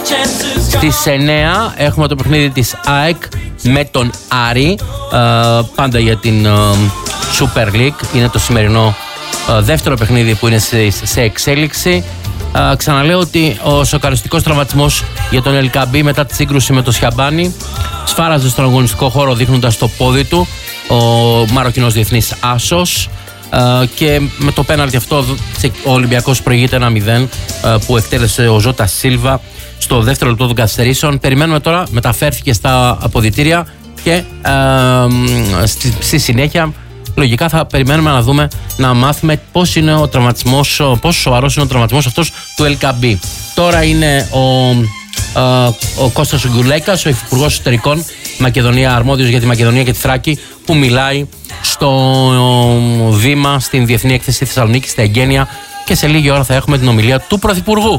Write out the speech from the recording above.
Στις 9 έχουμε το παιχνίδι της ΑΕΚ με τον Άρη, πάντα για την Super League. Είναι το σημερινό δεύτερο παιχνίδι που είναι σε εξέλιξη. Ξαναλέω ότι ο σοκαριστικός τραυματισμός για τον Ελκαμπή μετά τη σύγκρουση με το Σιαμπάνι σφάραζε στον αγωνιστικό χώρο δείχνοντας το πόδι του ο Μαροκινός διεθνής άσος, και με το πέναλτι αυτό ο Ολυμπιακός προηγείται 1-0 που εκτέλεσε ο Ζώτα Σίλβα στο δεύτερο λεπτό των καθυστερήσεων. Περιμένουμε τώρα, μεταφέρθηκε στα αποδυτήρια και στη συνέχεια λογικά θα περιμένουμε να δούμε, να μάθουμε πώς είναι ο τραυματισμός, πόσο σοβαρός είναι ο τραυματισμός αυτός του Ελκαμπή. Τώρα είναι ο Κώστας Γκουλέκας, ο Υφυπουργός Εσωτερικών Μακεδονία, αρμόδιος για τη Μακεδονία και τη Θράκη, που μιλάει στο βήμα στην Διεθνή Έκθεση Θεσσαλονίκη, στα Εγγένεια, και σε λίγη ώρα θα έχουμε την ομιλία του Πρωθυπουργού.